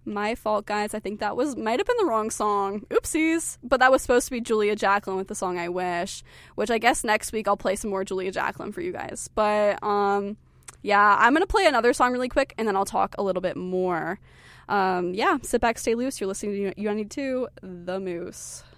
My fault, guys. I think that might have been the wrong song. Oopsies. But that was supposed to be Julia Jacqueline with the song I Wish, which I guess next week I'll play some more Julia Jacqueline for you guys. But, yeah, I'm going to play another song really quick, and then I'll talk a little bit more. Yeah, sit back, stay loose. You're listening to You I Need To, The Moose.